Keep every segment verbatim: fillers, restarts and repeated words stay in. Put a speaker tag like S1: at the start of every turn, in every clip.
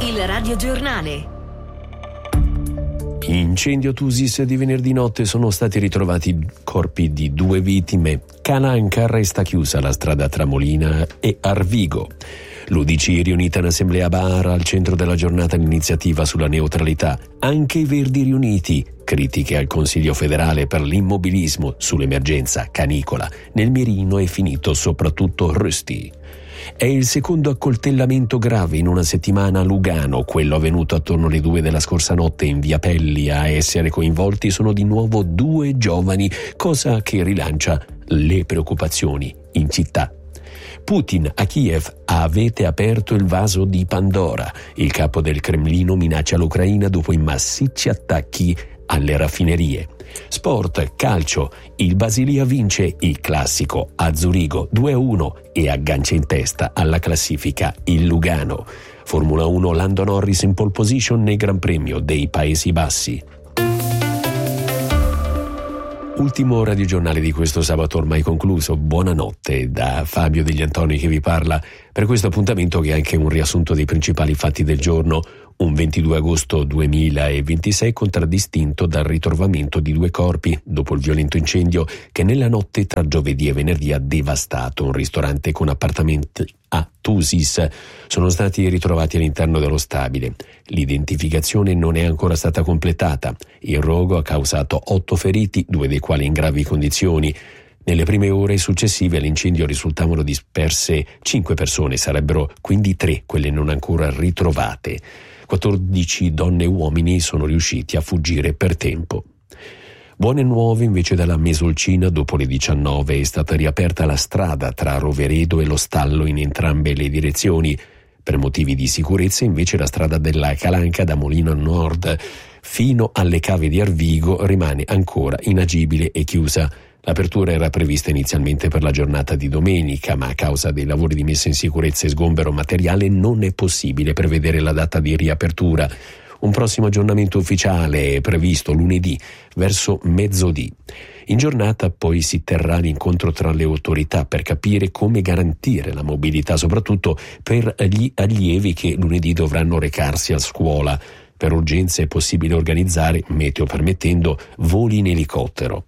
S1: Il radiogiornale.
S2: Incendio Thusis di venerdì notte, sono stati ritrovati corpi di due vittime. Calanca, resta chiusa la strada tra Molina e Arvigo. L'U D C riunita in assemblea a Bar, al centro della giornata l'iniziativa sulla neutralità. Anche i Verdi riuniti. Critiche al Consiglio federale per l'immobilismo sull'emergenza canicola. Nel mirino è finito soprattutto Rösti. È il secondo accoltellamento grave in una settimana a Lugano. Quello avvenuto attorno alle due della scorsa notte in via Pelli. A essere coinvolti sono di nuovo due giovani, cosa che rilancia le preoccupazioni in città. Putin a Kiev: avete aperto il vaso di Pandora. Il capo del Cremlino minaccia l'Ucraina dopo i massicci attacchi alle raffinerie. Sport, calcio, il Basilia vince il classico a Zurigo due a uno e aggancia in testa alla classifica il Lugano. Formula uno, Lando Norris in pole position nel Gran Premio dei Paesi Bassi. Ultimo radiogiornale di questo sabato ormai concluso. Buonanotte da Fabio Degli Antoni che vi parla per questo appuntamento che è anche un riassunto dei principali fatti del giorno. Un ventidue agosto duemilaventisei contraddistinto dal ritrovamento di due corpi dopo il violento incendio che nella notte tra giovedì e venerdì ha devastato un ristorante con appartamenti a Thusis. Sono stati ritrovati all'interno dello stabile. L'identificazione non è ancora stata completata. Il rogo ha causato otto feriti, due dei quali in gravi condizioni. Nelle prime ore successive all'incendio risultavano disperse cinque persone, sarebbero quindi tre quelle non ancora ritrovate. quattordici donne e uomini sono riusciti a fuggire per tempo. Buone nuove invece dalla Mesolcina. Dopo le diciannove è stata riaperta la strada tra Roveredo e lo Stallo in entrambe le direzioni. Per motivi di sicurezza invece la strada della Calanca da Molino Nord fino alle cave di Arvigo rimane ancora inagibile e chiusa. L'apertura era prevista inizialmente per la giornata di domenica, ma a causa dei lavori di messa in sicurezza e sgombero materiale non è possibile prevedere la data di riapertura. Un prossimo aggiornamento ufficiale è previsto lunedì verso mezzodì. In giornata poi si terrà l'incontro tra le autorità per capire come garantire la mobilità, soprattutto per gli allievi che lunedì dovranno recarsi a scuola. Per urgenza è possibile organizzare, meteo permettendo, voli in elicottero.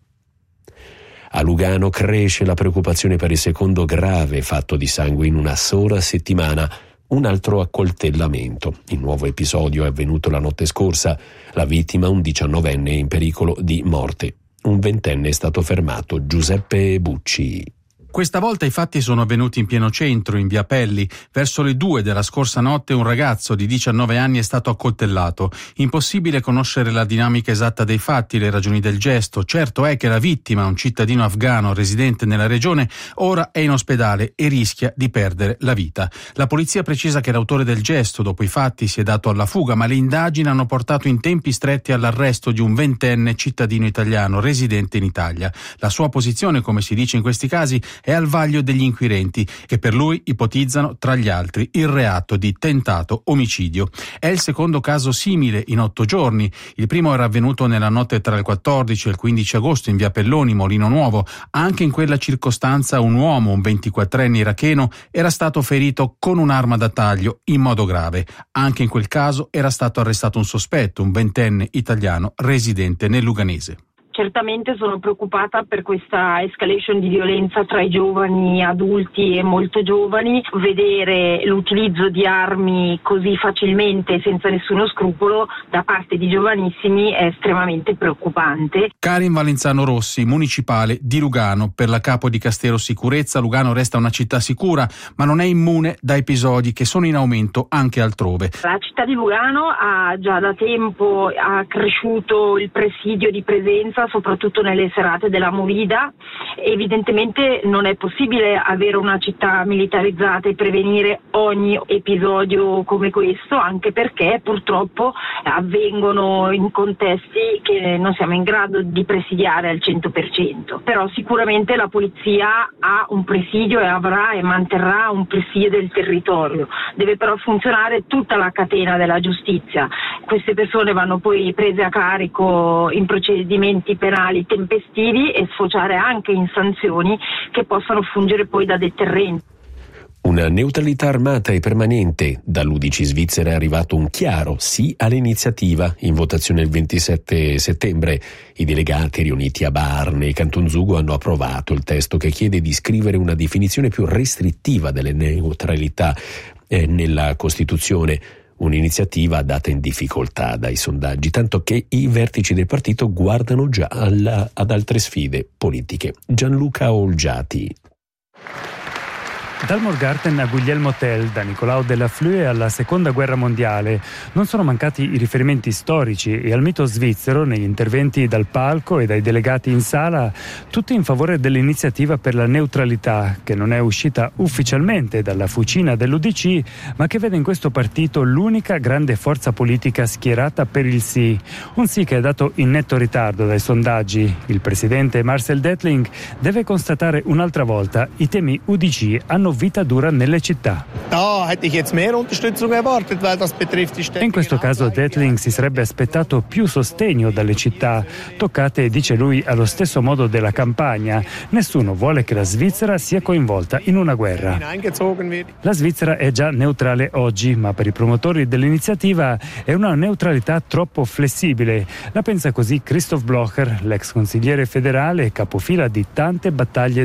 S2: A Lugano cresce la preoccupazione per il secondo grave fatto di sangue in una sola settimana, un altro accoltellamento. Il nuovo episodio è avvenuto la notte scorsa. La vittima, un diciannovenne, è in pericolo di morte. Un ventenne è stato fermato, Giuseppe Bucci.
S3: Questa volta i fatti sono avvenuti in pieno centro, in via Pelli. Verso le due della scorsa notte un ragazzo di diciannove anni è stato accoltellato. Impossibile conoscere la dinamica esatta dei fatti, le ragioni del gesto. Certo è che la vittima, un cittadino afghano residente nella regione, ora è in ospedale e rischia di perdere la vita. La polizia precisa che l'autore del gesto, dopo i fatti, si è dato alla fuga, ma le indagini hanno portato in tempi stretti all'arresto di un ventenne cittadino italiano residente in Italia. La sua posizione, come si dice in questi casi, è al vaglio degli inquirenti, che per lui ipotizzano, tra gli altri, il reato di tentato omicidio. È il secondo caso simile in otto giorni. Il primo era avvenuto nella notte tra il quattordici e il quindici agosto in via Pelloni, Molino Nuovo. Anche in quella circostanza un uomo, un ventiquattrenne iracheno, era stato ferito con un'arma da taglio in modo grave. Anche in quel caso era stato arrestato un sospetto, un ventenne italiano residente nel Luganese.
S4: Certamente sono preoccupata per questa escalation di violenza tra i giovani, adulti e molto giovani. Vedere l'utilizzo di armi così facilmente, senza nessuno scrupolo, da parte di giovanissimi è estremamente preoccupante.
S3: Karin Valenzano Rossi, municipale di Lugano. Per la capo di Castero Sicurezza, Lugano resta una città sicura, ma non è immune da episodi che sono in aumento anche altrove.
S4: La città di Lugano ha già da tempo accresciuto il presidio di presenza, soprattutto nelle serate della Movida. Evidentemente non è possibile avere una città militarizzata e prevenire ogni episodio come questo, anche perché purtroppo avvengono in contesti che non siamo in grado di presidiare al cento per cento. Però sicuramente la polizia ha un presidio e avrà e manterrà un presidio del territorio. Deve però funzionare tutta la catena della giustizia. Queste persone vanno poi prese a carico in procedimenti penali tempestivi e sfociare anche in sanzioni che possano fungere poi da deterrenti.
S2: Una neutralità armata e permanente. Dall'U D C svizzera è arrivato un chiaro sì all'iniziativa in votazione il ventisette settembre. I delegati riuniti a Barne e Canton Zugo hanno approvato il testo che chiede di scrivere una definizione più restrittiva delle neutralità eh, nella Costituzione. Un'iniziativa data in difficoltà dai sondaggi, tanto che i vertici del partito guardano già alla, ad altre sfide politiche. Gianluca Olgiati.
S1: Dal Morgarten a Guglielmo Tell, da Nicolao della Flue alla Seconda Guerra Mondiale, non sono mancati i riferimenti storici e al mito svizzero negli interventi dal palco e dai delegati in sala, tutti in favore dell'iniziativa per la neutralità, che non è uscita ufficialmente dalla fucina dell'U D C, ma che vede in questo partito l'unica grande forza politica schierata per il sì. Un sì che è dato in netto ritardo dai sondaggi. Il presidente Marcel Dettling deve constatare un'altra volta: i temi U D C hanno vita dura nelle città. E in questo caso Dettling si sarebbe aspettato più sostegno dalle città, toccate, dice lui, allo stesso modo della campagna. Nessuno vuole che la Svizzera sia coinvolta in una guerra. La Svizzera è già neutrale oggi, ma per i promotori dell'iniziativa è una neutralità troppo flessibile. La pensa così Christoph Blocher, l'ex consigliere federale e capofila di tante battaglie